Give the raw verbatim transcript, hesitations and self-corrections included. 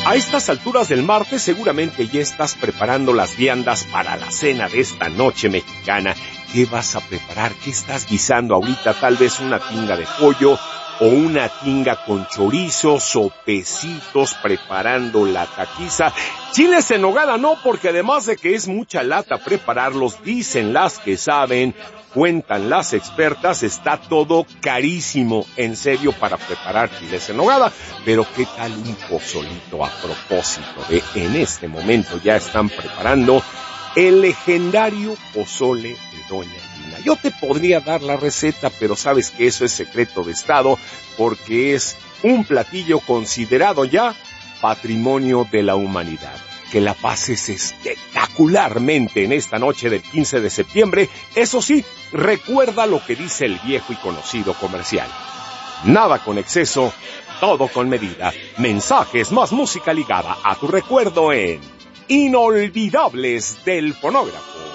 A estas alturas del martes seguramente ya estás preparando las viandas para la cena de esta noche mexicana. ¿Qué vas a preparar? ¿Qué estás guisando ahorita? Tal vez una tinga de pollo o una tinga con chorizo, sopecitos, preparando la taquiza. Chiles en nogada no, porque además de que es mucha lata prepararlos, dicen las que saben, cuentan las expertas, está todo carísimo, en serio, para preparar chiles en nogada. Pero ¿qué tal un pozolito a propósito de en este momento ya están preparando el legendario pozole de Doña Lina? Yo te podría dar la receta, pero sabes que eso es secreto de estado porque es un platillo considerado ya patrimonio de la humanidad. Que la pases espectacularmente en esta noche del quince de septiembre. Eso sí, recuerda lo que dice el viejo y conocido comercial. Nada con exceso, todo con medida. Mensajes más música ligada a tu recuerdo en Inolvidables del Fonógrafo.